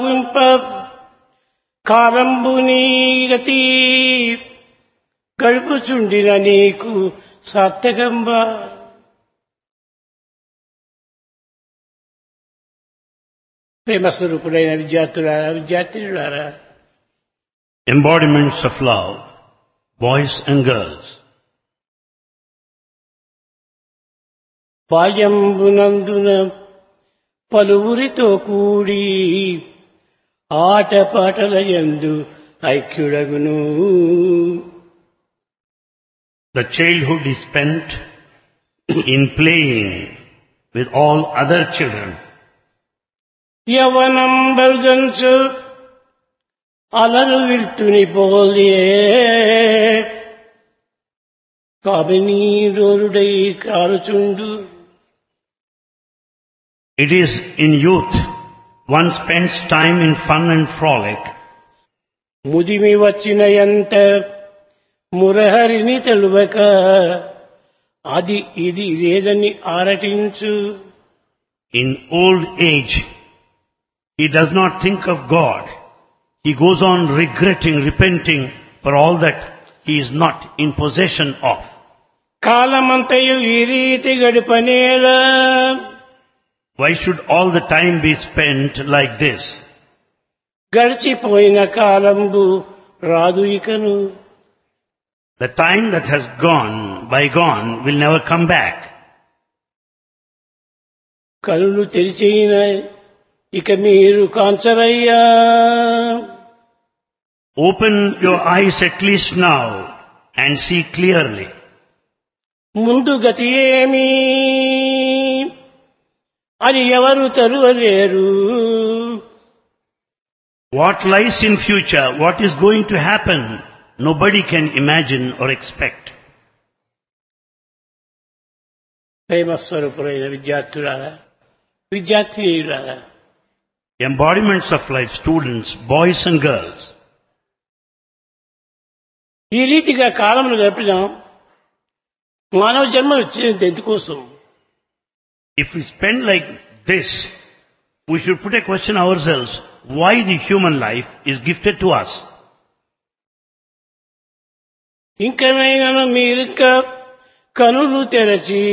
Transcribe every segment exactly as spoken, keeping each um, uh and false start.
వింప కాలంబు నీ గతి గడుపుచుండిన నీకు సార్థకంబ. ప్రేమస్వరూపుడైన విద్యార్థులారా, విద్యార్థినులారా, embodiments of love, boys and girls. బాల్యంబునందున పలువురితో కూడి ఆటపాటల యందు ఐక్యుడగును. The childhood is spent in playing with all other children. యవనం బల్జంచు అలరు విల్తుని పోలే కామినీ రోరుడై కారుచుండు. It is in youth one spends time in fun and frolic. ముదిమి వచ్చిన ఎంత మురహరిని తెలువక అది ఇది లేదని ఆరటించు. In old age, he does not think of God. He goes on regretting, repenting for all that he is not in possession of. కాలమంతయు ఈ రీతి గడిపనేలా. Why should all the time be spent like this? గడిచిపోయిన కాలంబు రాదు ఇకను. The time that has gone, bygone, will never come back. కనులు తెరిచిన ఇక మీరు కాంచరయ్యా. Open your eyes at least now and see clearly. ముందు గతి ఏమి అని ఎవరు తరువలేరు. What lies in future, what is going to happen, nobody can imagine or expect. ప్రేమస్వరూపులైన విద్యార్థులారా, విద్యార్థినీయులారా, Embodiments of life, students, boys and girls. ఈ రీతిగా కాలమును గడిపిన మానవ జన్మ వచ్చింది ఎందుకోసం? If we spend like this, we should put a question ourselves, why the human life is gifted to us? ఇంకనైనా మీరింకా కనులు తెరచి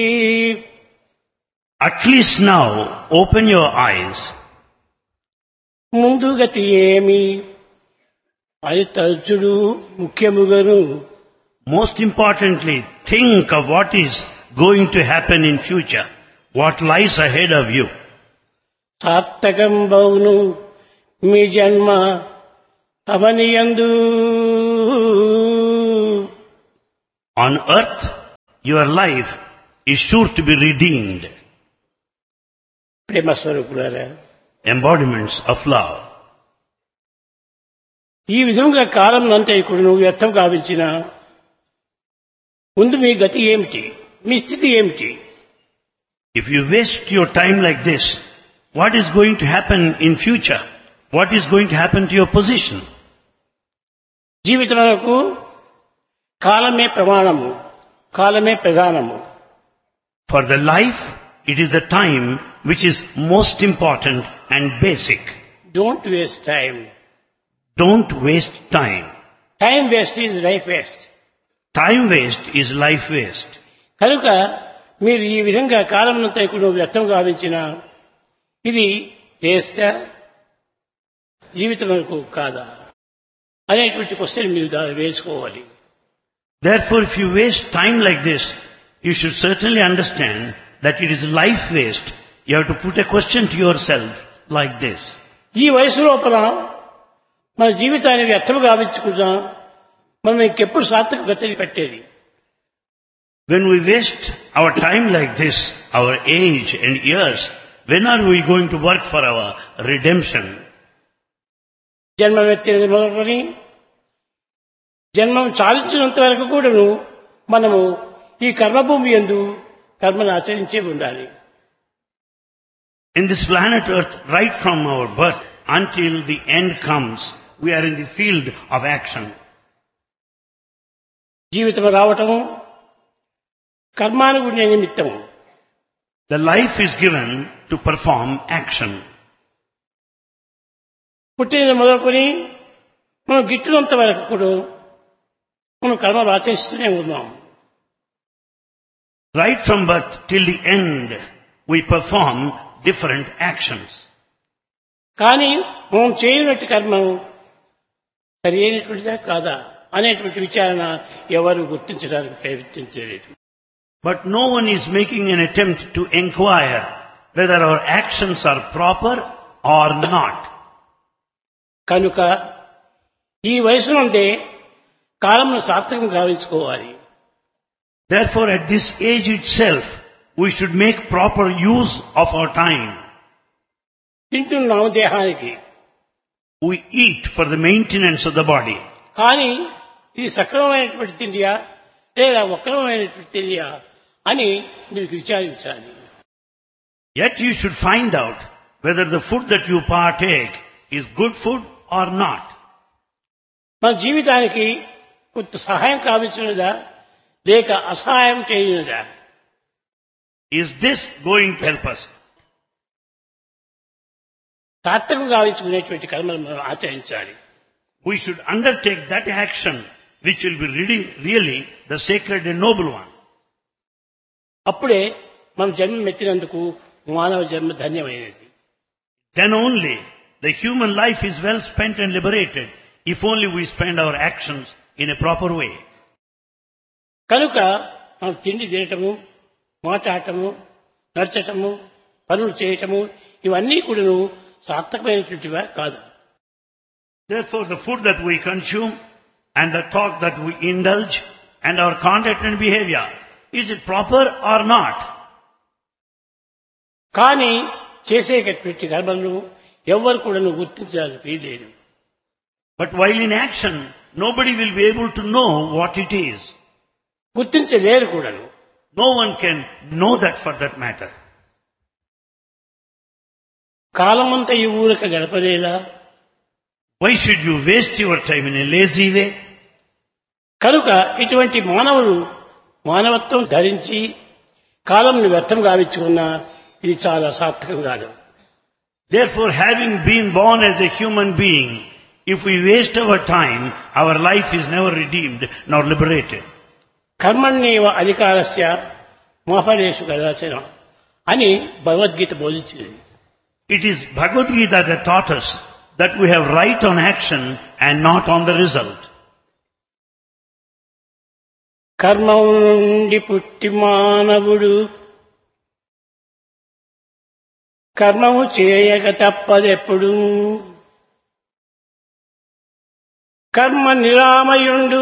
At least now, open your eyes. ముందు గతి ఏమి అది తలుచుడు ముఖ్యముగను. Most importantly, think of what is going to happen in future, what lies ahead of you. సార్థకం బౌను మీ జన్మ అవనియందు. On earth, your life is sure to be redeemed. ప్రేమస్వరూపులారా, Embodiments of love. ఈ విధంగా కాలం అంతా ఇప్పుడు నువ్వు వ్యర్థం గావించిన ముందు మీ గతి ఏమిటి, మీ స్థితి ఏమిటి? If you waste your time like this, what is going to happen in future? What is going to happen to your position? జీవితమునకు కాలమే ప్రమాణము, కాలమే ప్రధానము. For the life, it is the time which is most important and basic. Don't waste time. Don't waste time. Time waste is life waste. Time waste is life waste. కనుక మీరు ఈ విధంగా కాలమునంతా ఇప్పుడు వ్యర్థం గావించిన ఇది వేస్ట్ జీవితమునకు కాదా అనేటువంటి క్వశ్చన్ మీరు దాన్ని వేసుకోవాలి. Therefore, if you waste time like this, you should certainly understand that it is life waste. You have to put a question to yourself like this. ఈ వయసు లోపల మన జీవితాన్ని వ్యర్థం గావించుకుంటాం, మనం ఇంకెప్పుడు సార్థక గతి పెట్టేది? When we waste our time like this, our age and years, when are we going to work for our redemption? జన్మమెత్తినది మొదలుకొని జన్మం చాలించినంత వరకు కూడాను మనము ఈ కర్మభూమి యందు కర్మను ఆచరించే ఉండాలి. In this planet Earth, right from our birth until the end comes, we are in the field of action. జీవితం రావటము కర్మానుగుణ నిమిత్తము. The life is given to perform action. పుట్టిన మొదలుకొని మనం గిట్టునంత వరకు కూడా మనం కర్మలు ఆచరిస్తూనే ఉన్నాం. Right from birth till the end, we perform different actions. కానీ మనం చేయనట్టు కర్మం సరి అయినటువంటిదా కాదా అనేటువంటి విచారణ ఎవరు గుర్తించడానికి ప్రయత్నించలేదు. But no one is making an attempt to inquire whether our actions are proper or not. కనుక ఈ వయసు నుండే కాలంను సార్థకం గావించుకోవాలి. Therefore, at this age itself, we should make proper use of our time. తింటున్నాము దేహానికి, We eat for the maintenance of the body. కానీ ఇది సక్రమమైనటువంటి తిండియా లేదా వక్రమైనటువంటి తిండియా అని మీరు విచారించాలి. Yet you should find out whether the food that you partake is good food or not. మన జీవితానికి కొంత సహాయం కావించినదా లేక అసహాయం చేయనిదా? Is this going to help us? సార్థకం గావించుకునేటువంటి కర్మలు మనం ఆచరించాలి. We should undertake that action which will be really, really the sacred and noble one. అప్పుడే మనం జన్మ ఎత్తినందుకు మానవ జన్మ ధన్యమైనది. Then only the human life is well spent and liberated if only we spend our actions in a proper way. కనుక మనం తిండి తినటము, మాట్లాడటము, నడచటము, పనులు చేయటము ఇవన్నీ కూడాను సార్థకమైనటువంటివా కాదు. Therefore, the food that we consume and the talk that we indulge and our conduct and behavior, is it proper or not? కానీ చేసేటటువంటి కర్మలను ఎవ్వరు కూడాను గుర్తించడానికి వీల్లేదు. But while in action, nobody will be able to know what it is. గుర్తించలేరు కూడాను. No one can know that for that matter. కాలమంతా ఈ ఊరక గడపలేలా? Why should you waste your time in a lazy way? కనుక ఇటువంటి మానవులు మానవత్వం ధరించి కాలంను వ్యర్థం గావించుకున్నా ఇది చాలా సార్థకం కాదు. Therefore, having been born as a human being, if we waste our time, our life is never redeemed nor liberated. కర్మణ్యేవ అధికారస్య మా ఫలేషు కదాచన అని Bhagavad Gita బోధించింది. It is Bhagavad Gita that taught us that we have right on action and not on the result. కర్మము నుండి పుట్టి మానవుడు కర్మము చేయక తప్పదెప్పుడు, కర్మ నిరామయుండు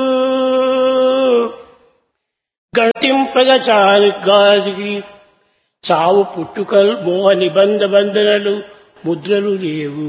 గణింపగ చాలుగాదికి చావు పుట్టుకలు మోహ నిబంధ బంధనలు ముద్రలు లేవు.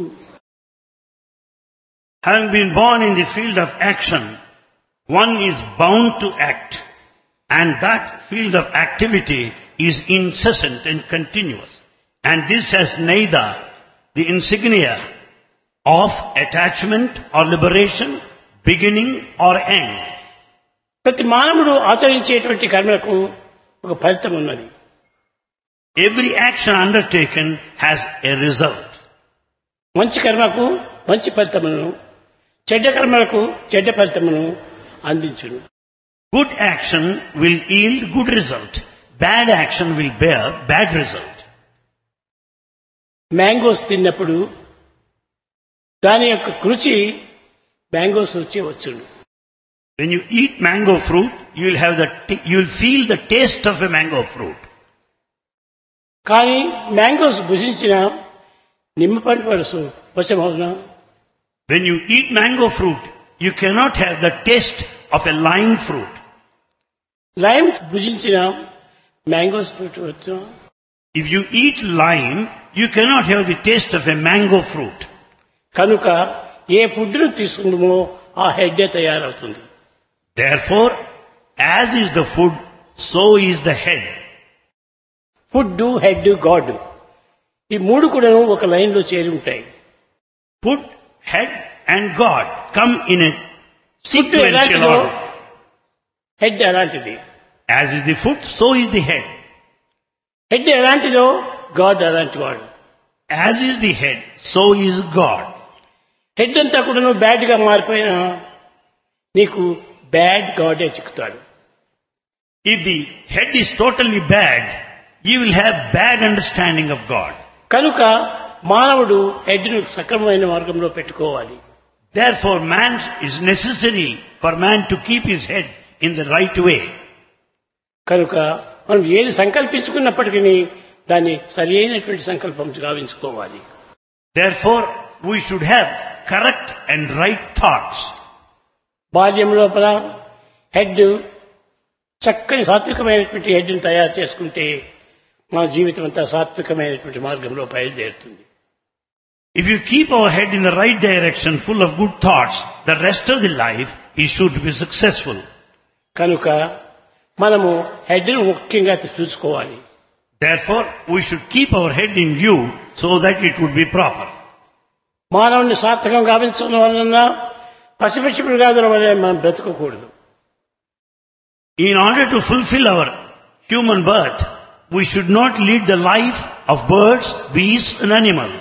Having been born in the field of action, one is bound to act, and that field of activity is incessant and continuous. And this has neither the insignia of attachment or liberation, beginning or end. ప్రతి మానవుడు ఆచరించేటువంటి కర్మలకు ఒక ఫలితం ఉన్నది. Every action undertaken has a result. మంచి కర్మకు మంచి ఫలితమును, చెడ్డ కర్మలకు చెడ్డ ఫలితమును అందించును. Good action will yield good result. Bad action will bear bad result. Mangoes తిన్నప్పుడు దాని యొక్క రుచి మ్యాంగోస్ రుచి వచ్చును. When you eat mango fruit, you will have the t- you will feel the taste of a mango fruit. కానీ mangoes భుజించిన నిమ్మ పండు వరసు వశమవునా? When you eat mango fruit, you cannot have the taste of a lime fruit. Lime భుజించిన mangoes fruit వచ్చునా? If you eat lime, you cannot have the taste of a mango fruit. కనుక ఏ ఫుడ్ను తీసుకుంటామో ఆ హెడ్డే తయారవుతుంది. Therefore, as is the food, so is the head. Food, head, God ఈ మూడు కూడా ఒక line లో చేరి ఉంటాయి. Food, head and God come in a food sequential ఎలాంటిదో order. హెడ్ అలాంటిది, As is the foot, so is the head. Head ఎలాంటిదో గాడ్ అలాంటి వాడు. As is the head, so is God. Head అంతా కూడా నువ్వు బ్యాడ్ గా మారిపోయినా నీకు bad గాడే చిక్కుతాడు. If the head is totally bad, you will have bad understanding of God. కనుక మానవుడు హెడ్ను సక్రమమైన మార్గంలో పెట్టుకోవాలి. Therefore, man is necessary for man to keep his head in the right way. కనుక మనం ఏది సంకల్పించుకున్నప్పటికీ దాన్ని సరి అయినటువంటి సంకల్పం గావించుకోవాలి. Therefore, we should have correct and right thoughts. బాల్యం లోపల హెడ్ చక్కని సాత్వికమైనటువంటి హెడ్ని తయారు చేసుకుంటే మన జీవితం అంతా సాత్వికమైనటువంటి మార్గంలో బయలుదేరుతుంది. If you keep our head in the right direction, full of good thoughts, the rest of the life is sure to be successful. కనుక మనము హెడ్ను ముఖ్యంగా చూసుకోవాలి. Therefore, we should keep our head in view so that it would be proper. మానవుని సార్థకం గావించడం వలన పసిపిచ్చి మృగాదుల వలె మనం బ్రతకకూడదు. In order to fulfill our human birth, we should not lead the life of birds, beasts and animals.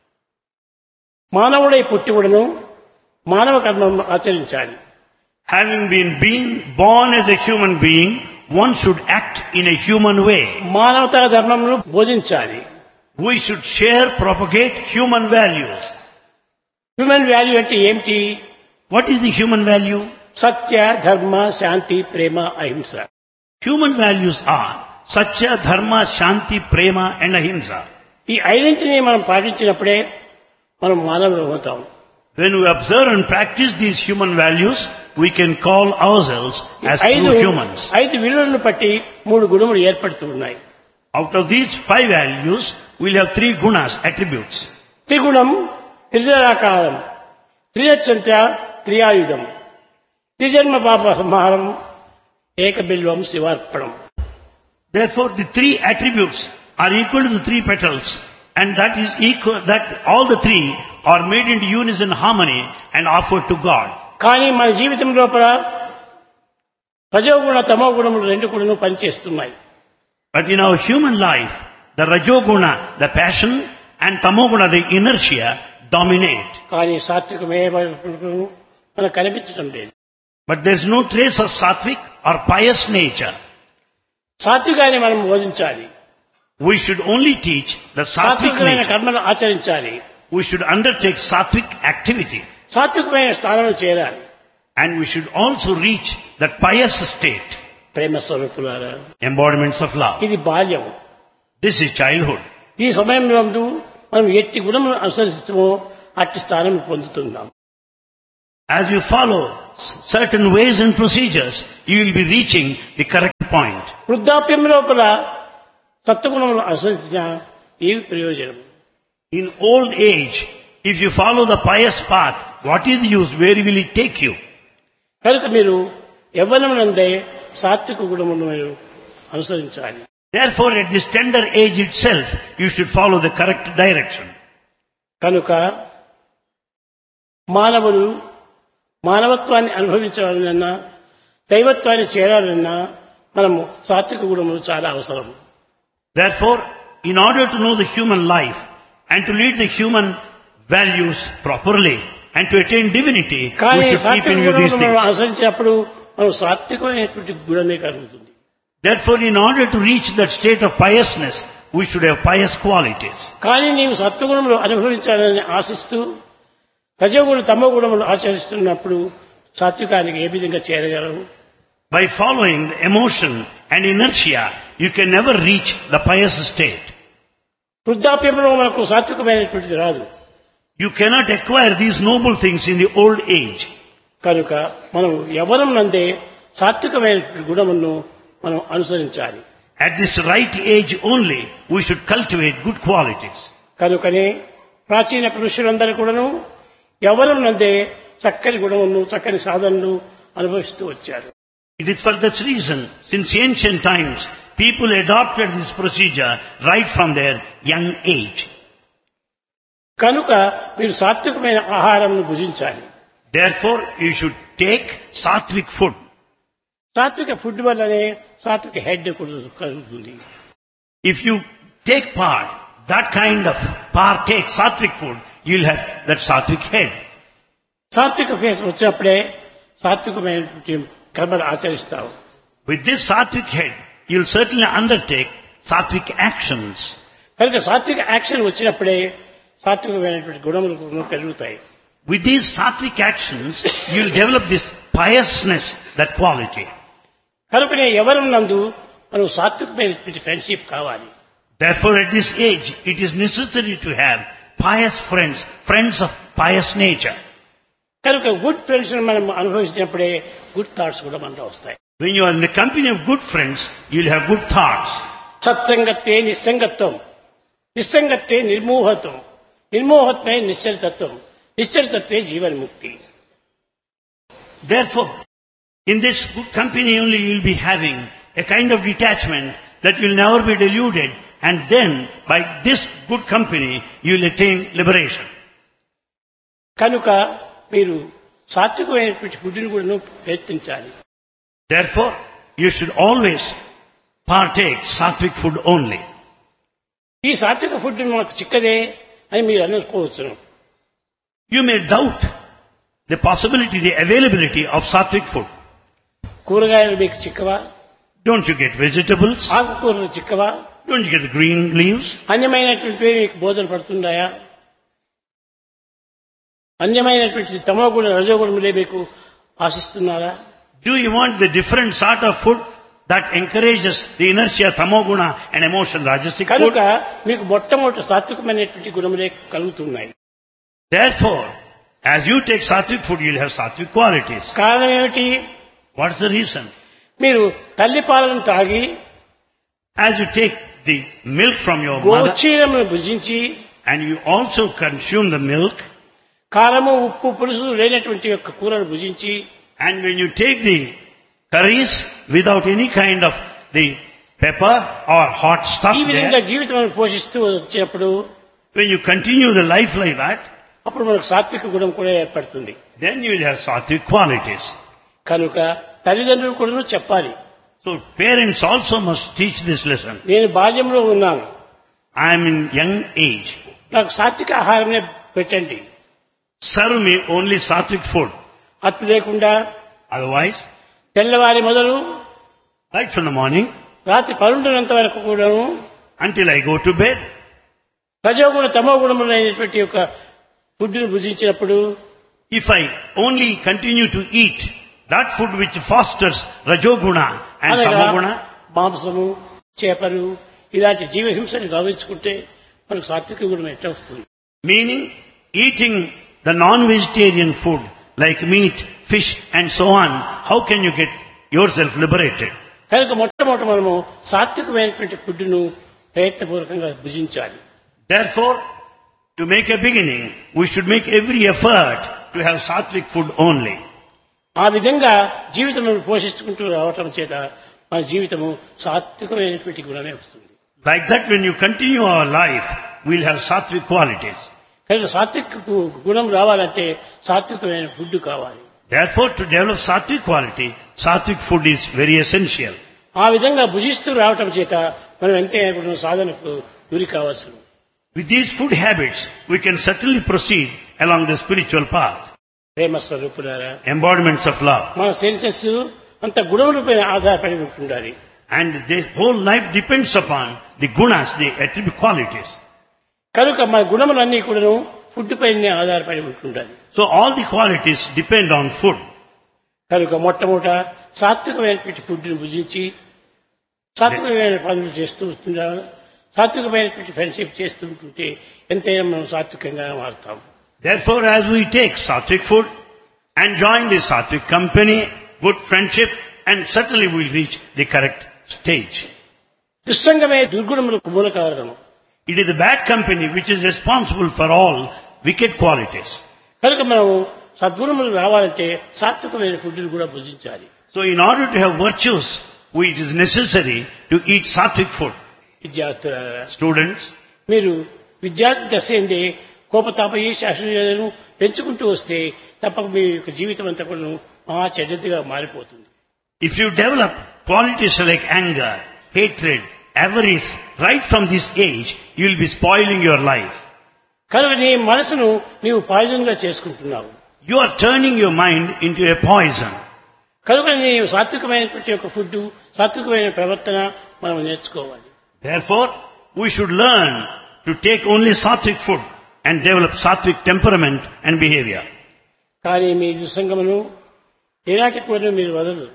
మానవుడై పుట్టివుడను మానవ కర్మం ఆచరించాలి. Having been being born as a human being, one should act in a human way. మానవతా ధర్మమును బోధించాలి. We should share, propagate human values. Human value అంటే ఏమిటి? What is the human value? సత్య, ధర్మ, శాంతి, ప్రేమ, అహింస. Human values are Satya, Dharma, Shanti, Prema and Ahimsa. ఈ ఐదింటిని మనం పాటించినప్పుడే మనం మానవులు అవుతాం. When we observe and practice these human values, we can call ourselves as true humans. ఐదు విలువలను బట్టి మూడు గుణములు ఏర్పడుతూ ఉన్నాయి. Out of these five values, we'll have three gunas, attributes. త్రిగుణం, త్రిజరాకారం, త్రియచ్చంత్య, త్రియాయుధం, త్రిజన్మ పాప సంహారం, ఏకబిల్వం శివార్పణం. Therefore, the three attributes are equal to the three petals, and that is equal, that all the three are made into unison harmony and offered to God. కానీ మన జీవితం లోపల రజోగుణ తమో గుణములు రెండు కూడా పనిచేస్తున్నాయి. But in our human life, the rajoguna, the passion, and tamoguna, the inertia, dominate. కానీ సాత్వికమే మనకు కనిపించడం లేదు. But there is no trace of sattvic or pious nature. సాత్వికాన్ని మనం బోధించాలి. We should only teach the sattvic సాత్వికమైన nature. కర్మలు ఆచరించాలి. We should undertake sattvic activity. సాత్వికమైన స్థానంలో చేరాలి. And we should also reach that pious state. ప్రేమ స్వరూపులారా, Embodiments of love. ఇది బాల్యం. This is childhood. ఈ సమయంలో మనం ఎట్టి గుణములను అనుసరిస్తామో అట్టి స్థానం పొందుతున్నాం. As you follow certain ways and procedures, you will be reaching the correct point. వృద్ధాప్యం లోపల సత్వగుణములు అనుసరించిన ఏమి ప్రయోజనం? In old age, if you follow the pious path, what is the use? Where will it take you? కనుక మీరు యవ్వనమునందే సాత్విక గుణములను మీరు అనుసరించాలి. Therefore, at this tender age itself, you should follow the correct direction. కనుక మానవులు మానవత్వాన్ని అనుభవించాలన్నా దైవత్వాన్ని చేరాలన్నా మనము సాత్విక గుణములు చాలా అవసరం. Therefore, in order to know the human life and to lead the human values properly and to attain divinity, we కానీ should keep సాత్విక in view these గుణములను things. అనుసరించినప్పుడు మనం సాత్వికమైనటువంటి గుణమే కలుగుతుంది. Therefore, in order to reach that state of piousness, we should have pious qualities. కానీ నీవు సత్వగుణములు అనుభవించాలని ఆశిస్తూ రజోగుణ తమో గుణములు ఆచరిస్తున్నప్పుడు సాత్వికానికి ఏ విధంగా చేరగలవు? By following the emotion and inertia, you can never reach the pious state. వృద్ధాప్యంలో మనకు సాత్వికమైనటువంటిది రాదు. You cannot acquire these noble things in the old age. కనుక మనం యవ్వనం నందే సాత్వికమైనటువంటి గుణములను మనం అనుసరించాలి. At this right age only, we should cultivate good qualities. కనుకనే ప్రాచీన పురుషులందరూ కూడాను యవ్వనం నందే చక్కని గుణములను చక్కని సాధనలు అనుభవిస్తూ వచ్చారు. It is for this reason, since ancient times, people adopted this procedure right from their young age. కనుక మీరు సాత్వికమైన ఆహారం భుజించాలి. Therefore, you should take sattvic food. సాత్విక ఫుడ్ వల్లనే సాత్విక హెడ్ కలుగుతుంది. If you take part that kind of partake sattvic food, you'll have that sattvic head. సాత్విక face వచ్చినప్పుడే సాత్వికమైనటువంటి కర్మలు ఆచరిస్తావు. With this sattvic head, you'll certainly undertake sattvic actions. కనుక సాత్విక action వచ్చినప్పుడే సాత్వికమైనటువంటి గుణములు కూడా పెరుగుతాయి. With these sattvic actions, you'll develop this piousness, that quality. కనుకనే ఎవరి నందు మనం సాత్వికమైనటువంటి ఫ్రెండ్షిప్ కావాలి. Therefore, at this age, it is necessary to have pious friends, friends of pious nature. కనుక గుడ్ ఫ్రెండ్స్ మనం అనుభవించినప్పుడే గుడ్ థాట్స్ కూడా మనలో వస్తాయి. When you are in the company of good friends, you'll have good thoughts. సత్సంగత్వే నిస్సంగత్వం, నిస్సంగత్వే నిర్మోహత్వం, నిర్మోహత్వే నిశ్చలతత్వం, నిశ్చలతత్వే జీవన్ముక్తి. Therefore, in this good company only you'll be having a kind of detachment that will never be deluded, and then by this good company you'll attain liberation. కనుక మీరు సాత్వికమైనటువంటి ఫుడ్ని కూడా ప్రయత్నించాలి. Therefore, you should always partake sattvic food only. ఈ సాత్విక food మనకు చిక్కదే అని మీరు అనుకోవచ్చు. You may doubt the possibility, the availability of sattvic food. కూరగాయలు మీకు చిక్కవా? Don't you get vegetables? ఆకుకూరలు చిక్కవా? Don't you get the green leaves? అన్యమైనటువంటివి మీకు బోధన పడుతున్నాయా? అన్యమైనటువంటి తమో గుణ రజో గుణములే మీకు ఆశిస్తున్నారా? Do you want the different sort of food that encourages the inertia, tamoguna and emotion, rajasic కనుక food? మీకు మొట్టమొదటి సాత్వికమైనటువంటి గుణములే కలుగుతున్నాయి. Therefore, as you take sattvic food, you'll have sattvic qualities. కారణం ఏమిటి? What's the reason? మీరు తల్లి పాలను తాగి As you take the milk from your mother గోక్షీరమును భుజించి and you also consume the milk, కారము ఉప్పు పులుసు లేనటువంటి యొక్క కూరను భుజించి and when you take the curries without any kind of the pepper or hot stuff ఈ విధంగా there, జీవితం పోషిస్తూ వచ్చినప్పుడు when you continue the life like that, అప్పుడు మనకు సాత్విక గుణం కూడా ఏర్పడుతుంది. then you will have sattvic qualities. కనుక తల్లిదండ్రులు కూడా చెప్పాలి. So parents also must teach this lesson. నేను బాల్యంలో ఉన్నాను, I am in young age. నాకు సాత్విక ఆహారమే పెట్టండి. Serve me only sattvic food. అట్టు లేకుండా Otherwise, తెల్లవారి మొదలు right from the morning రాత్రి పన్నెండునంత వరకు కూడాను until I go to bed, రజోగుణ తమో గుణములైనటువంటి యొక్క ఫుడ్ను భుజించినప్పుడు if I only continue to eat that food which fosters rajoguna and అనగా tamoguna, మాంసము చేపలు ఇలాంటి జీవహింసను గమనించుకుంటే మనకు సాత్విక గుణం ఎట్లా వస్తుంది? meaning eating the non-vegetarian food like meat, fish and so on, how can you get yourself liberated? కనుక మొట్టమొదటి మనము సాత్వికమైనటువంటి ఫుడ్ను ప్రయత్నపూర్వకంగా భుజించాలి. Therefore, to make a beginning, we should make every effort to have sattvic food only. ఆ విధంగా జీవితం పోషించుకుంటూ రావటం చేత మన జీవితము సాత్వికమైనటువంటి గుణమే వస్తుంది. Like that, when you continue our life, we'll have sattvic qualities. కనుక సాత్విక గుణం రావాలంటే సాత్వికమైన ఫుడ్ కావాలి. Therefore, to develop sattvic quality, sattvic food is very essential. ఆ విధంగా భుజిస్తూ రావటం చేత మనం ఎంతైనా సాధనకు గురి కావచ్చు. With these food habits, we can certainly proceed along the spiritual path. ప్రేమ స్వరూపులారా, Embodiments of love. మన సెన్సెస్ అంత గుణములపై ఆధారపడి ఉంటుండాలి. And the whole life depends upon the gunas, the attribute qualities. కనుక మన గుణములన్నీ కూడాను ఫుడ్ పైనే ఆధారపడి ఉంటుండాలి. So all the qualities depend on food. కనుక మొట్టమొదట సాత్వికమైనటువంటి ఫుడ్ని భుజించి సాత్వికమైన పనులు చేస్తూ ఉంటున్నాము. సాత్వికమైనటువంటి ఫ్రెండ్షిప్ చేస్తూ ఉంటుంటే ఎంతైనా మనం సాత్వికంగా మారుతాం. Therefore, as we take sattvic food and join the sattvic company, good friendship, and certainly we will reach the correct stage. దుస్సంగమే దుర్గుణములకు మూల కారణము. It is the bad company which is responsible for all wicked qualities. కనుక మనం సద్గుణములు రావాలంటే సాత్వికమైన ఫుడ్ని కూడా భుజించాలి. So in order to have virtues, we- it is necessary to eat sattvic food. విద్యార్థులారా, Students, మీరు విద్యార్థి దశ ఏంది కోపతాపయి శాస్త్రీయతను పెంచుకుంటూ వస్తే తప్పక మీ యొక్క జీవితం అంతా కూడా మహా చెడ్డదిగా మారిపోతుంది. if you develop qualities like anger, hatred, avarice right from this age, you will be spoiling your life. కనుక నీ మనసును నీవు పాయిజన్ గా చేసుకుంటున్నావు. You are turning your mind into a poison. కనుక నీవు సాత్వికమైనటువంటి యొక్క ఫుడ్, సాత్వికమైన ప్రవర్తన మనం నేర్చుకోవాలి. Therefore, we should learn to take only sattvic food and develop sattvic temperament and behavior. కానీ మీ దుస్సంగమును ఏనాటికి కూడా మీరు వదలరు.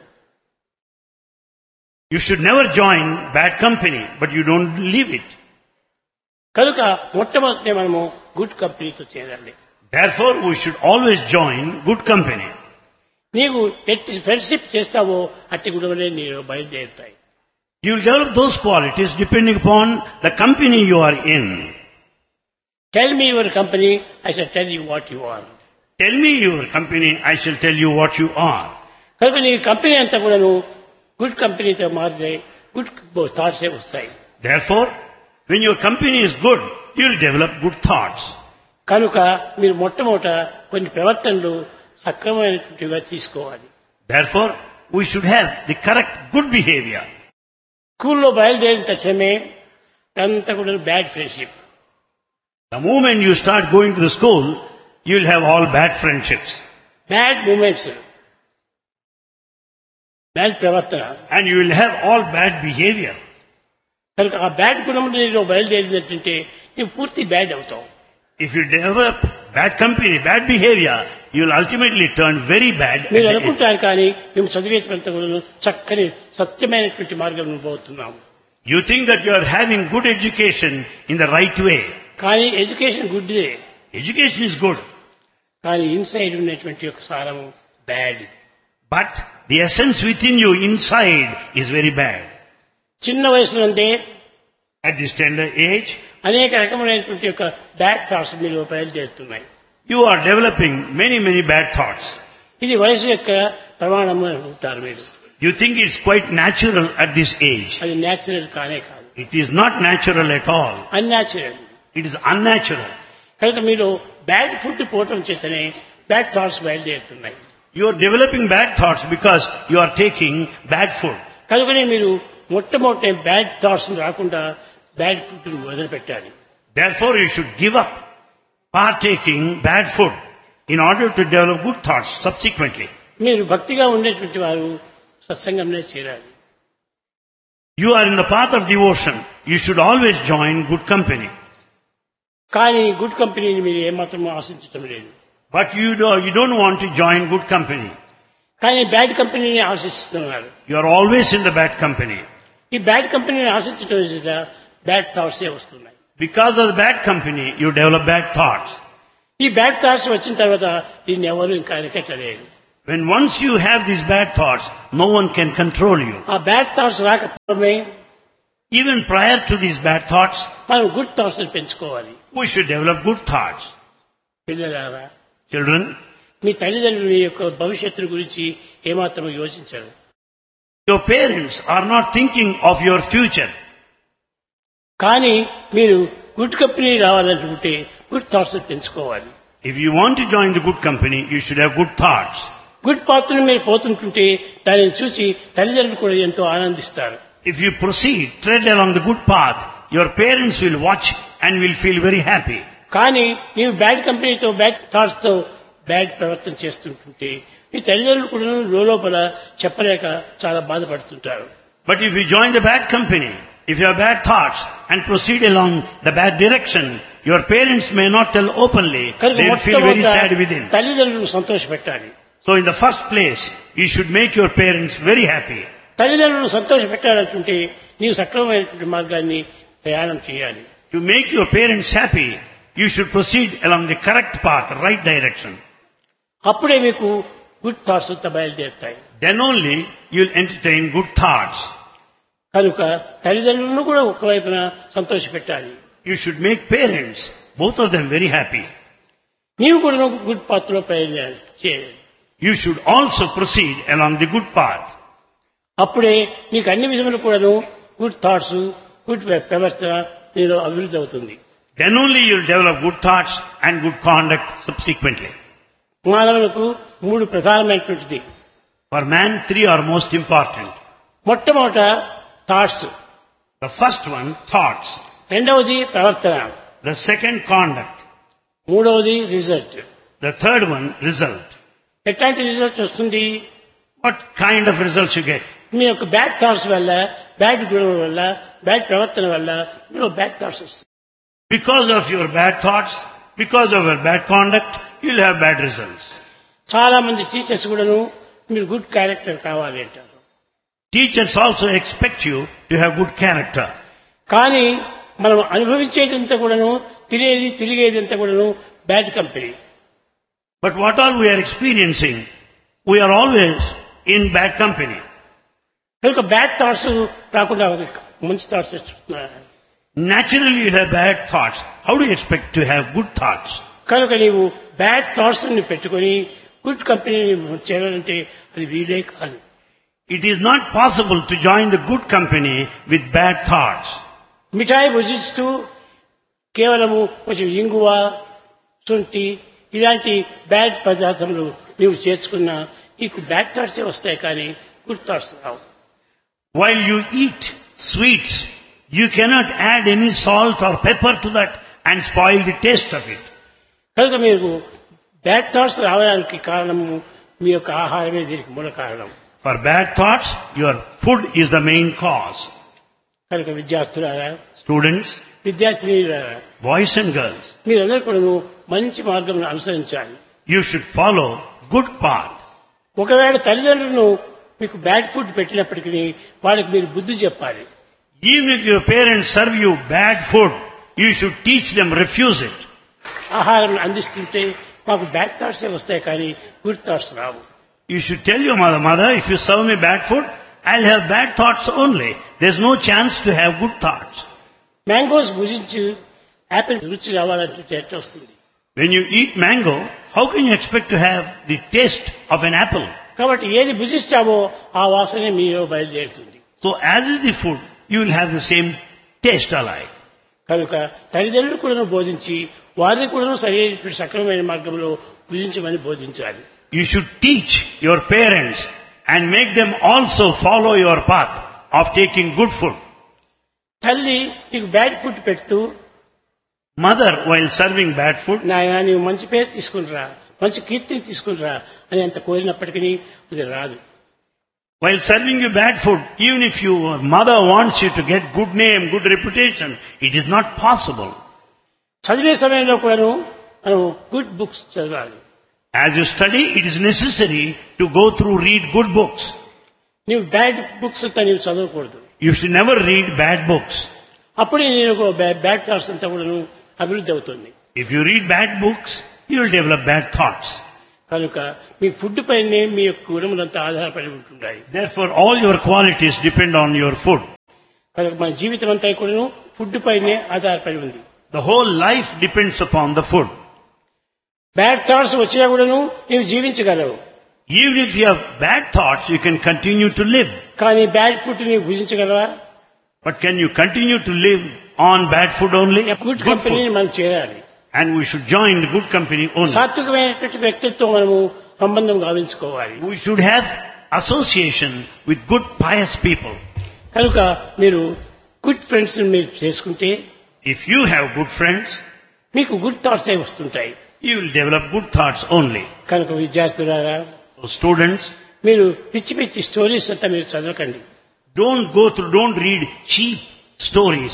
You should never join bad company, but you don't leave it. కనుక మొట్టమొదటి మనము గుడ్ కంపెనీతో చేరాలి. Therefore, we should always join good company. నీవు ఎట్టి ఫ్రెండ్షిప్ చేస్తావో అట్టి గుణములే నీవు బయలుదేరుతాయి. You will develop those qualities depending upon the company you are in. Tell me your company, I shall tell you what you are. Tell me your company, I shall tell you what you are. కనుక నీ company అంతా కూడాను good కంపెనీతో మారితే good thoughts ఏ వస్తాయి. Therefore, when your company is good, you will develop good thoughts. కనుక మీరు మొట్టమొదట కొన్ని ప్రవర్తనలు సక్రమమైనటువంటివిగా తీసుకోవాలి. Therefore, we should have the correct good behavior. స్కూల్లో బయలుదేరిన తక్షణమే అంతా కూడా bad friendship. The moment you start going to the school, you will have all bad friendships. Bad moments, bad ప్రవర్తన. And you will have all bad behavior. కనుక ఆ bad గుణములు నీలో బయలుదేరినట్టుంటే నువ్వు పూర్తి బ్యాడ్ అవుతావు. If you develop bad company, bad behavior, you will ultimately turn very bad. మీరు అనుకుంటారు కానీ మేము చదివేటువంటి కూడా చక్కని సత్యమైనటువంటి మార్గం పోతున్నాము. You think that you are having good education in the right way. కానీ ఎడ్యుకేషన్ గుడ్దే. Education is good. కానీ ఇన్సైడ్ ఉన్నటువంటి యొక్క సారము bad. But the essence within you inside is very bad. చిన్న వయసులోనే At this tender age, అనేక రకమైనటువంటి యొక్క బ్యాడ్ థాట్స్ మీలో బయలుదేరుతున్నాయి. you are developing many, many bad thoughts. ఇది వయసు యొక్క ప్రమాణం అనుకుంటారు మీరు. You think it's quite natural at this age. అది న్యాచురల్ కానే కాదు. It is not natural at all. Unnatural. It is unnatural. కనుక మీరు బ్యాడ్ ఫుడ్ పోవటం చేస్తేనే bad thoughts బయలుదేరుతున్నాయి. You are developing bad thoughts because you are taking bad food. కనుకనే మీరు మొట్టమొదటి బ్యాడ్ థాట్స్ రాకుండా బ్యాడ్ ఫుడ్ వదిలిపెట్టాలి. Therefore, you should give up partaking bad food in order to develop good thoughts subsequently. మీరు భక్తిగా ఉండేటువంటి వారు సత్సంగంలో చేరాలి. You are in the path of devotion. You should always join good company. కానీ good కంపెనీని మీరు ఏమాత్రం ఆశించటం లేదు. But you, do, you don't want to join good company. కానీ బ్యాడ్ కంపెనీని ఆశిస్తున్నారు. You are always in the bad company. ఈ bad కంపెనీని ఆశించడం చేత బ్యాడ్ థాట్స్ ఏ వస్తున్నాయి. Because of the bad company, you develop bad thoughts. ఈ బ్యాడ్ థాట్స్ వచ్చిన తర్వాత దీన్ని ఎవరు ఇంకా అరికట్టలేదు. When once you have these bad thoughts, no one can control you. ఆ bad thoughts రాకపోవడమే Even prior to these bad thoughts, మనం good thoughts పెంచుకోవాలి. we should develop good thoughts. పిల్లలారా, Children, మీ తల్లిదండ్రుల యొక్క భవిష్యత్తు గురించి ఏమాత్రం యోచించరు. your parents are not thinking of your future. కానీ మీరు గుడ్ కంపెనీ రావాలనుకుంటే గుడ్ థాట్స్ పెంచుకోవాలి. If you want to join the good company, you should have good thoughts. Good పాత్రను మీరు పోతుంటుంటే దానిని చూసి తల్లిదండ్రులు కూడా ఎంతో ఆనందిస్తారు. If you proceed, tread along the good path, your parents will watch and will feel very happy. కానీ నీవు బ్యాడ్ కంపెనీతో బ్యాడ్ థాట్స్ తో బ్యాడ్ ప్రవర్తన చేస్తుంటుంటే మీ తల్లిదండ్రులు కూడా లోపల చెప్పలేక చాలా బాధపడుతుంటారు. But if you join the bad company, if you have bad thoughts and proceed along the bad direction, your parents may not tell openly, they will feel very sad within. తల్లిదండ్రులను సంతోషపెట్టాలి. So in the first place, you should make your parents very happy. తల్లిదండ్రులను సంతోషపెట్టాలంటే నీవు సక్రమమైనటువంటి మార్గాన్ని ప్రయాణం చేయాలి. To make your parents happy, you should proceed along the correct path, right direction. అప్పుడే మీకు good thoughts అంతా బయలుదేరుతాయి. Then only you will entertain good thoughts. కనుక తల్లిదండ్రులను కూడా ఒకవైపున సంతోషపెట్టాలి. You should make parents, both of them, very happy. నీవు కూడా good path లో ప్రయాణం చేయాలి. You should also proceed along the good path. అప్పుడే నీకు అన్ని విధములు కూడాను గుడ్ థాట్స్, గుడ్ ప్రవర్తన నీలో అభివృద్ధి అవుతుంది. Then only you will develop good thoughts and good conduct subsequently. మానవులకు మూడు ప్రధానమైనటువంటిది. For man, three are most important. మొట్టమొదట thoughts. The first one, thoughts. రెండవది ప్రవర్తన, The second, conduct. మూడవది result. The third one, result. ఎట్లాంటి రిజల్ట్ వస్తుంది? What kind of results you get? మీ యొక్క బ్యాడ్ థాట్స్ వల్ల, బ్యాడ్ గుణం వల్ల, బ్యాడ్ ప్రవర్తన వల్ల మీరు బ్యాడ్ థాట్స్ వస్తాయి. Because of your bad thoughts, because of your bad conduct, you'll have bad results. చాలా మంది టీచర్స్ కూడాను మీరు గుడ్ క్యారెక్టర్ కావాలి అంటారు. Teachers also expect you to have good character. కానీ మనం అనుభవించేదంతా కూడాను, తిరిగేది తిరిగేదంతా కూడాను bad company. But what all we are experiencing, we are always in bad company. కనుక బ్యాడ్ థాట్స్ రాకుండా మంచి థాట్స్ వస్తున్నాయి. Naturally you'll have bad thoughts. How do you expect to have good thoughts? కనుక నీవు బ్యాడ్ థాట్స్ ని పెట్టుకొని good కంపెనీని చేరాలంటే అది వీలే కాదు. It is not possible to join the good company with bad thoughts. మిఠాయి భుజిస్తూ కేవలము కొంచెం ఇంగువ, శొంఠి ఇలాంటి బ్యాడ్ పదార్థములు నీవు చేర్చుకున్నా నీకు బ్యాడ్ థాట్సే వస్తాయి, కానీ good thoughts Rao. While you eat sweets, you cannot add any salt or pepper to that and spoil the taste of it. కనుక మీకు బ్యాడ్ థాట్స్ రావడానికి కారణము మీ యొక్క ఆహారమే దీనికి మూల కారణం. For bad thoughts, your food is the main cause. కనుక విద్యార్థులారా, Students, విద్యార్థినీలారా, boys and girls, మీరందరూ కూడా మంచి మార్గం అనుసరించాలి. you should follow good path. ఒకవేళ తల్లిదండ్రులను మీకు బ్యాడ్ ఫుడ్ పెట్టినప్పటికీ వాళ్ళకి మీరు బుద్ధి చెప్పాలి. Even if your parents serve you bad food, you should teach them, refuse it. ఆహారం అందిస్తుంటే మాకు బ్యాడ్ థాట్స్ వస్తాయి, కానీ good thoughts Rao. You should tell your mother, mother, if you serve me bad food, I'll have bad thoughts only. There's no chance to have good thoughts. Mangoes భుజించి Apple రుచి రావాలంటే ఎట్లా వస్తుంది? When you eat mango, how can you expect to have the taste of an apple? కాబట్టి ఏది భుజిస్తావో ఆ వాసనే మీలో బయలుదేరుతుంది. So as is the food, you will have the same taste alike. కనుక తల్లిదండ్రులు కూడా బోధించి వారిని కూడా సరైన సక్రమమైన మార్గంలో భుజించమని బోధించాలి. You should teach your parents and make them also follow your path of taking good food. తల్లి నీకు బ్యాడ్ ఫుడ్ పెడుతూ, Mother, while serving bad food, నాయన నీవు మంచి పేరు తీసుకునిరా, మంచి కీర్తిని తీసుకునిరా అని అంత కోరినప్పటికీ అది రాదు. while serving you bad food, even if your mother wants you to get good name, good reputation, it is not possible. చదివే సమయంలో కూడాను మనం గుడ్ బుక్స్ చదవాలి. As you study, it is necessary to go through, read good books. నీవు bad books అంతా నీవు చదవకూడదు. You should never read bad books. అప్పుడే నేను బ్యాడ్ థాట్స్ అంతా కూడాను అభివృద్ధి అవుతుంది. If you read bad books, you will develop bad thoughts. కనుక మీ ఫుడ్ పైనే మీ యొక్క గుణములంతా ఆధారపడి ఉంటున్నాయి. Therefore, all your qualities depend on your food. కనుక మన జీవితం అంతా కూడాను ఫుడ్ పైనే ఆధారపడి ఉంది. The whole life depends upon the food. Bad thoughts వచ్చినా కూడాను నీవు జీవించగలవు. Even if you have bad thoughts, you can continue to live. కానీ బ్యాడ్ ఫుడ్ నీవు భుజించగలవా? But can you continue to live on bad food only? Good Good కంపెనీని food. మనం చేరాలి. And we should join the good company only. సాత్వికమైనటువంటి వ్యక్తితో మనము సంబంధం గావించుకోవాలి. We should have association with good pious people. కనుక మీరు good friends మీరు చేసుకుంటే If you have good friends, మీకు గుడ్ థాట్స్ వస్తుంటాయి. you will develop good thoughts only. కనుక విద్యార్థులారా, So students, మీరు పిచ్చి పిచ్చి స్టోరీస్ అంతా మీరు చదవకండి. don't go through, don't read cheap stories.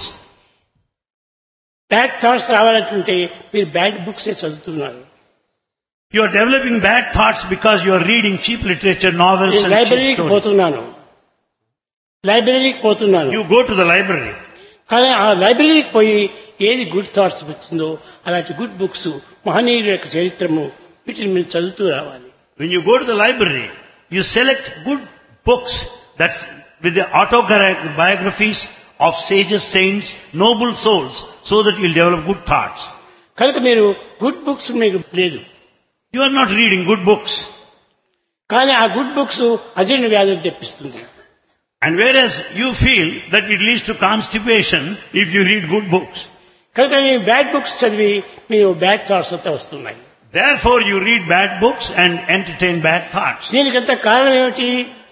Bad thoughts రావాలంటే మీరు బ్యాడ్ బుక్స్ చదువుతున్నారు. You are developing bad thoughts because you are reading cheap literature, novels నేను and cheap లైబ్రరీకి stories. పోతున్నాను లైబ్రరీకి పోతున్నాను You go to the library. కానీ ఆ లైబ్రరీకి పోయి ఏది గుడ్ థాట్స్ వచ్చిందో అలాంటి గుడ్ బుక్స్, మహనీయుల యొక్క చరిత్రము వీటిని మీరు చదువుతూ రావాలి. When you go to the library, you select good books that's with the autobiographies of sages, saints, noble souls, so that you'll develop good thoughts. కనుక మీరు గుడ్ బుక్స్ మీకు లేదు. You are not reading good books. కానీ ఆ good books అజీర్ణ వ్యాధులు తెప్పిస్తుంది. And whereas you feel that it leads to constipation if you read good books. కనుక మీరు బ్యాడ్ బుక్స్ చదివి మీరు బ్యాడ్ థాట్స్ అంతా వస్తున్నాయి. Therefore you read bad books and entertain bad thoughts. దీనికంతా కారణం ఏమిటి?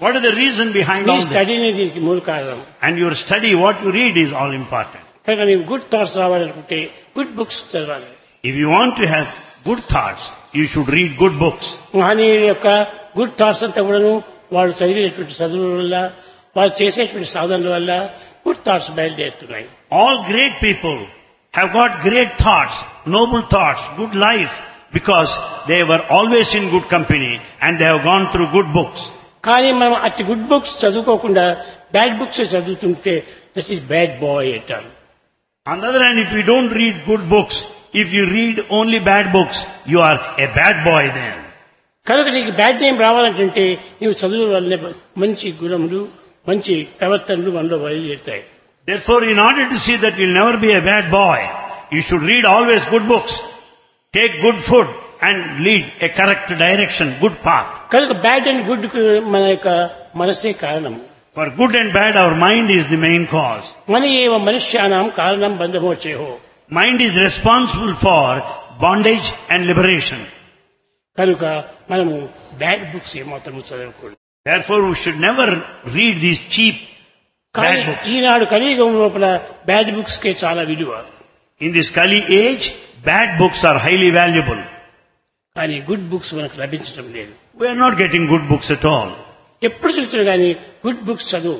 What is the reason behind me all this? స్టడీనే దీనికి మూల కారణం. And your study, what you read is all important. కనుక నీవు గుడ్ థాట్స్ రావాలనుకుంటే గుడ్ బుక్స్ చదవాలి. If you want to have good thoughts, you should read good books. మహనీయుల యొక్క good thoughts అంతా కూడాను వాళ్ళు చదివినటువంటి చదువుల వల్ల వాళ్ళు చేసేటువంటి సాధనల వల్ల good thoughts బయలుదేరుతున్నాయి. All great people have got great thoughts, noble thoughts, good life, because they were always in good company and they have gone through good books. కానీ మనం అట్టి గుడ్ బుక్స్ చదువుకోకుండా బ్యాడ్ బుక్స్ చదువుతుంటే that is bad boy అంటారు. On the other hand, if you don't read good books, if you read only bad books, you are a bad boy then. కనుక నీకు bad name రావాలంటే నీవు చదువు వల్లనే మంచి గుణములు మంచి ప్రవర్తనలు మనలో బయలుదేరుతాయి. Therefore, in order to see that you'll never be a bad boy, you should read always good books, take good food and lead a correct direction, good path. కనుక బ్యాడ్ అండ్ గుడ్ మన యొక్క మనసే కారణం. For good and bad, our mind is the main cause. మన ఏవ మనుష్యానాం కారణం బంధమోచేహో. Mind is responsible for bondage and liberation. కనుక మనము బ్యాడ్ బుక్స్ ఏమాత్రము చదవకూడదు. Therefore, we should never read these cheap కానీ bad books. ఈనాడు కలియుగం లోపల బ్యాడ్ బుక్స్ కే చాలా విలువ. In this Kali age, bad books are highly valuable. కానీ గుడ్ బుక్స్ మనకు లభించడం లేదు. We are not getting good books at all. ఎప్పుడు చూస్తున్నా కానీ గుడ్ బుక్స్ చదువు.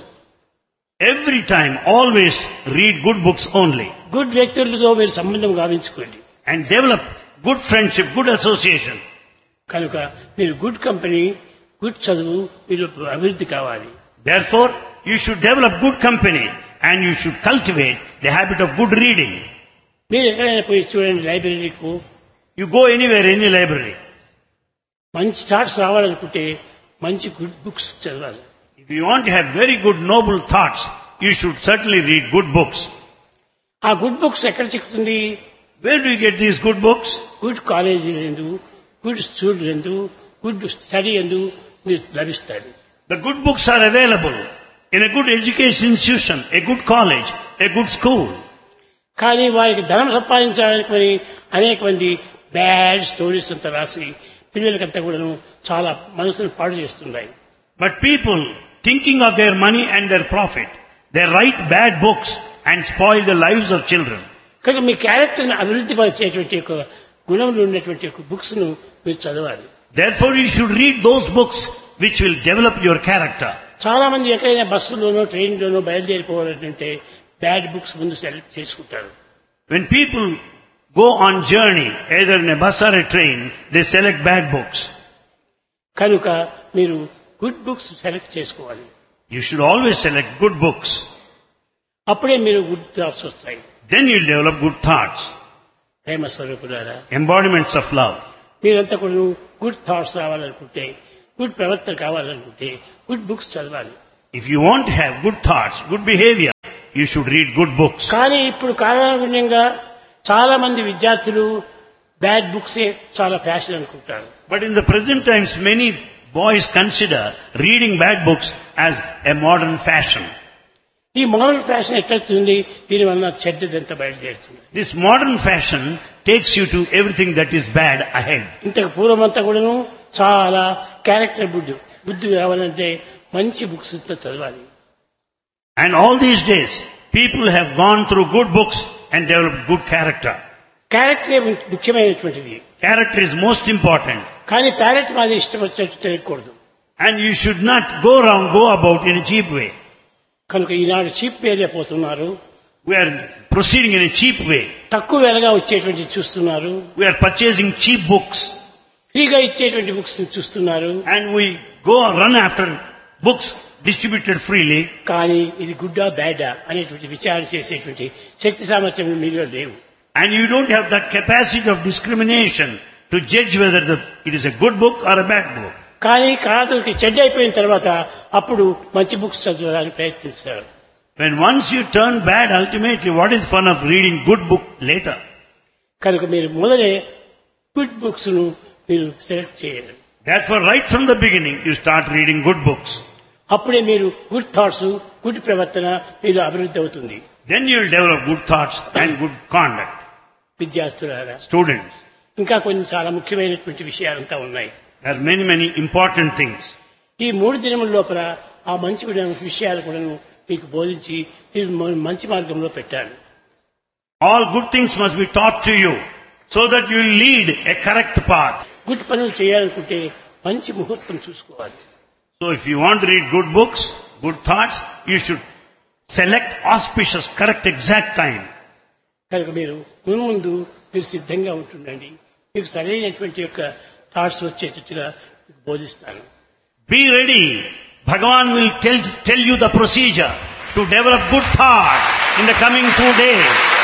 Every time, always read good books only. Good వ్యక్తులతో మీరు సంబంధం గావించుకోండి. And develop good friendship, good association. కనుక మీరు గుడ్ కంపెనీ గుడ్ చదువు మీరు అభివృద్ధి కావాలి. Therefore, you should develop good company and you should cultivate the habit of good reading. మీరు ఎక్కడైనా పోయి చూడండి లైబ్రరీకు, You go anywhere, any library. మంచి థాట్స్ రావాలనుకుంటే మంచి గుడ్ బుక్స్ చదవాలి. If you want to have very good noble thoughts, you should certainly read good books. ఆ good books ఎక్కడ చిక్కుతుంది? Where do you get these good books? Good college ఎందు, good school ఎందు, good study ఎందు మీరు లభిస్తాయి. The good books are available in a good education institution, a good college, a good school. కానీ వారికి ధనం సంపాదించడానికి అనేక మంది బ్యాడ్ స్టోరీస్ అంతా రాసి పిల్లలకంతా కూడాను చాలా మనసును పాడు చేస్తున్నాయి. But people, thinking of their money and their profit, they write bad books and spoil the lives of children. కనుక మీ క్యారెక్టర్ని అభివృద్ధి పరిచేటువంటి ఒక గుణములు ఉన్నటువంటి ఒక బుక్స్ ను మీరు చదవాలి. Therefore, you should read those books which will develop your character. చాలా మంది ఎక్కడైనా బస్సులోనో ట్రైన్లోనో బయలుదేరిపోవాలంటే బ్యాడ్ బుక్స్ ముందు సెలెక్ట్ చేసుకుంటారు. When people go on journey, either in a bus or a train, they select bad books. కనుక మీరు గుడ్ బుక్స్ సెలెక్ట్ చేసుకోవాలి. You should always select good books. అప్పుడే మీరు గుడ్ థాట్స్ వస్తాయి. Then you'll develop good thoughts, ప్రేమ స్వరూపులారా, embodiments of love. మీరంతా కూడా good thoughts రావాలనుకుంటే, గుడ్ ప్రవర్తన కావాలనుకుంటే గుడ్ బుక్స్ చదవాలి. If you want to have good thoughts, good behavior, you should read good books. కానీ ఇప్పుడు కాలానుగుణంగా చాలా మంది విద్యార్థులు బ్యాడ్ బుక్సే చాలా ఫ్యాషన్ అనుకుంటారు. But in the present times, many boys consider reading bad books as a modern fashion. ఈ model fashion ఎట్లవుతుంది? దీనివల్ల చెడ్డదంతా బయలుదేరుతుంది. This modern fashion takes you to everything that is bad ahead. ఇంతకు పూర్వమంతా కూడాను చాలా క్యారెక్టర్ బుద్ధి బుద్ధి కావాలంటే మంచి బుక్స్ చదవాలి. And all these days, people have gone through good books and developed good character. క్యారెక్టరే ముఖ్యమైనటువంటిది. Character is most important. కానీ ప్యారెట్ మాది ఇష్టం వచ్చేట్టు తెలియకూడదు. And you should not go around, go about in a cheap way. కనుక ఈనాడు cheap వేలే పోతున్నారు. We are proceeding in a cheap way. తక్కువ వేలగా వచ్చేటువంటి చూస్తున్నారు. We are purchasing cheap books. ఫ్రీగా ఇచ్చేటువంటి బుక్స్ చూస్తున్నారు. And we go run after books distributed freely. కానీ ఇది గుడ్డా బ్యాడా అనేటువంటి విచారణ చేసేటువంటి శక్తి సామర్థ్యం మీలో లేవు. And you don't have that capacity of discrimination to judge whether the, it is a good book or a bad book. కానీ కాదుకి చెడ్డ అయిపోయిన తర్వాత అప్పుడు మంచి బుక్స్ చదవడానికి ప్రయత్నిస్తారు. When once you turn bad, ultimately what is fun of reading good book later? కనుక మీరు మొదలే గుడ్ బుక్స్ ను మీరు సెలెక్ట్ చేయాలి. Therefore, right from the beginning, you start reading good books. అప్పుడే మీరు గుడ్ థాట్స్ గుడ్ ప్రవర్తన మీరు అభివృద్ధి అవుతుంది. Then you will develop good thoughts and good conduct. విద్యార్థులారా, Students, ఇంకా కొన్ని చాలా ముఖ్యమైనటువంటి విషయాలంతా ఉన్నాయి. there are many, many important things. ఈ మూడు దినముల లోపల ఆ మంచి విషయాలు కూడా మీకు బోధించి మీరు మంచి మార్గంలో పెట్టాలి. All good things must be taught to you so that you will lead a correct path. Good పనులు చేయాలనుకుంటే మంచి ముహూర్తం చూసుకోవాలి. So if you want to read good books, good thoughts, you should select auspicious, correct, exact time. కనుక మీరు ముందు ముందు మీరు సిద్ధంగా ఉంటుండండి. మీకు సరైనటువంటి యొక్క థాట్స్ వచ్చేటట్టుగా బోధిస్తాను. Be ready. Bhagavan will tell, tell you the procedure to develop good thoughts in the coming two days.